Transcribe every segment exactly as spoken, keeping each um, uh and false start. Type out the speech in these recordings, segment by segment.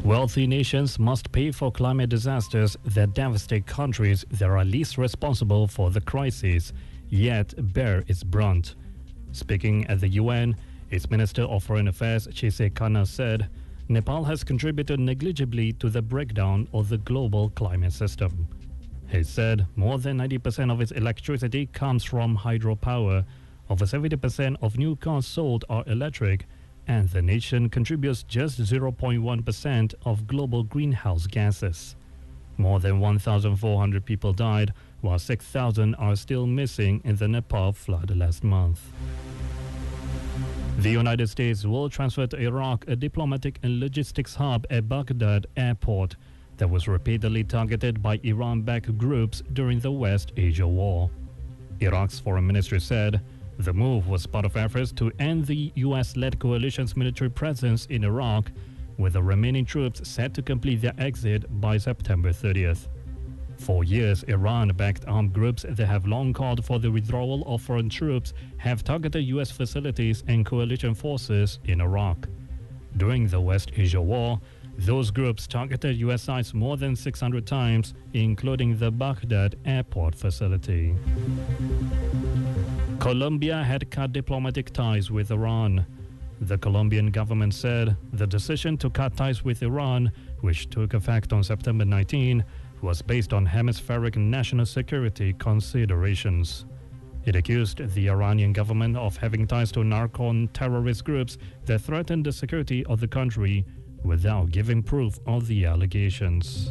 Wealthy nations must pay for climate disasters that devastate countries that are least responsible for the crisis, yet bear its brunt. Speaking at the U N, its Minister of Foreign Affairs, Chese Khanna, said Nepal has contributed negligibly to the breakdown of the global climate system. He said more than ninety percent of its electricity comes from hydropower. Over seventy percent of new cars sold are electric, and the nation contributes just zero point one percent of global greenhouse gases. More than one thousand four hundred people died, while six thousand are still missing in the Nepal flood last month. The United States will transfer to Iraq a diplomatic and logistics hub at Baghdad airport that was repeatedly targeted by Iran-backed groups during the West Asia War. Iraq's foreign ministry said the move was part of efforts to end the U S-led coalition's military presence in Iraq, with the remaining troops set to complete their exit by September thirtieth. For years, Iran-backed armed groups that have long called for the withdrawal of foreign troops have targeted U S facilities and coalition forces in Iraq. During the West Asia War, those groups targeted U S sites more than six hundred times, including the Baghdad airport facility. Colombia had cut diplomatic ties with Iran. The Colombian government said the decision to cut ties with Iran, which took effect on September nineteenth, was based on hemispheric national security considerations. It accused the Iranian government of having ties to narco-terrorist groups that threatened the security of the country without giving proof of the allegations.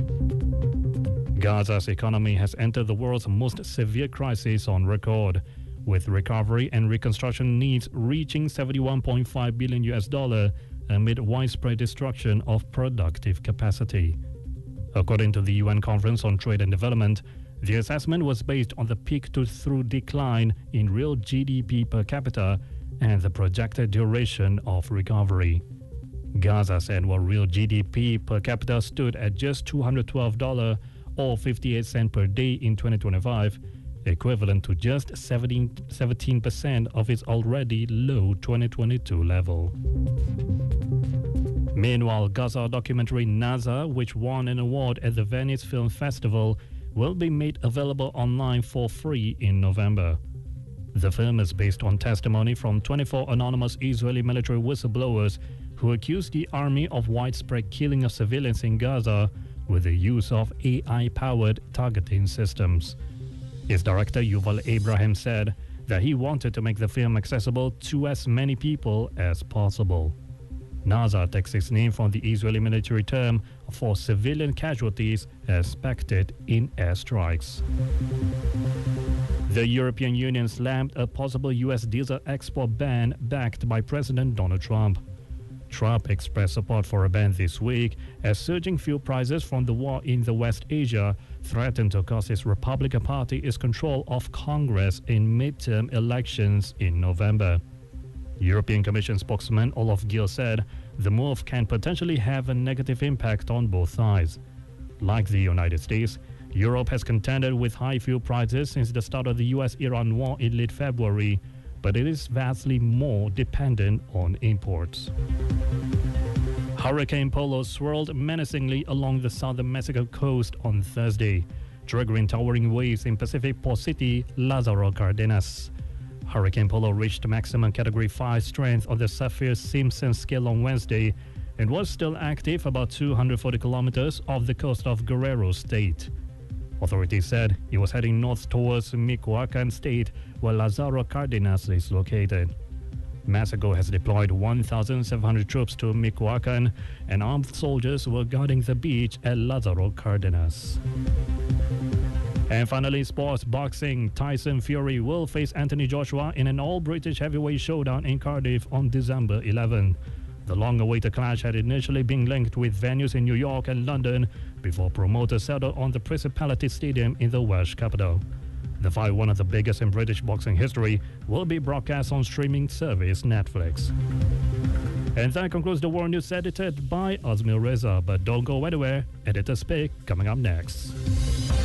Gaza's economy has entered the world's most severe crisis on record, with recovery and reconstruction needs reaching seventy-one point five billion U S dollar amid widespread destruction of productive capacity. According to the U N Conference on Trade and Development, the assessment was based on the peak-to-through decline in real G D P per capita and the projected duration of recovery. Gaza's annual real G D P per capita stood at just two hundred twelve dollars or fifty-eight cents per day in twenty twenty-five, equivalent to just seventeen percent of its already low twenty twenty-two level. Meanwhile, Gaza documentary Naza, which won an award at the Venice Film Festival, will be made available online for free in November. The film is based on testimony from twenty-four anonymous Israeli military whistleblowers who accused the army of widespread killing of civilians in Gaza with the use of A I-powered targeting systems. Its director Yuval Abraham said that he wanted to make the film accessible to as many people as possible. Naza takes its name from the Israeli military term for civilian casualties expected in airstrikes. The European Union slammed a possible U S diesel export ban backed by President Donald Trump. Trump expressed support for a ban this week as surging fuel prices from the war in the West Asia threaten to cost his Republican Party its control of Congress in midterm elections in November. European Commission spokesman Olaf Gill said the move can potentially have a negative impact on both sides. Like the United States, Europe has contended with high fuel prices since the start of the U S Iran war in late February, but it is vastly more dependent on imports. Hurricane Polo swirled menacingly along the southern Mexico coast on Thursday, triggering towering waves in Pacific port city Lázaro Cárdenas. Hurricane Polo reached maximum Category five strength on the Saffir-Simpson scale on Wednesday and was still active about two hundred forty kilometers off the coast of Guerrero State. Authorities said it was heading north towards Michoacán State, where Lázaro Cárdenas is located. Mexico has deployed one thousand seven hundred troops to Michoacán, and armed soldiers were guarding the beach at Lázaro Cárdenas. And finally, sports boxing. Tyson Fury will face Anthony Joshua in an all-British heavyweight showdown in Cardiff on December eleventh. The long-awaited clash had initially been linked with venues in New York and London before promoters settled on the Principality Stadium in the Welsh capital. The fight, one of the biggest in British boxing history, will be broadcast on streaming service Netflix. And that concludes the World News edited by Azmil Reza. But don't go anywhere. Editor's Pick coming up next.